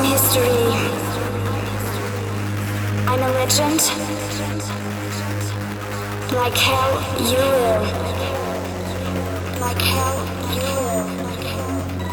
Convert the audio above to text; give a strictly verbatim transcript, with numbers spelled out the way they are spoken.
history. I'm a legend. Like hell, you will. Like hell, you will.